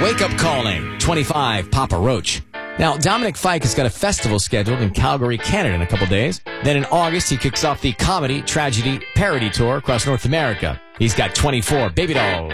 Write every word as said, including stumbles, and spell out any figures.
Wake Up Calling, twenty-five, Papa Roach. Now, Dominic Fike has got a festival scheduled in Calgary, Canada in a couple days. Then in August, he kicks off the comedy, tragedy, parody tour across North America. He's got twenty-four, Baby Doll.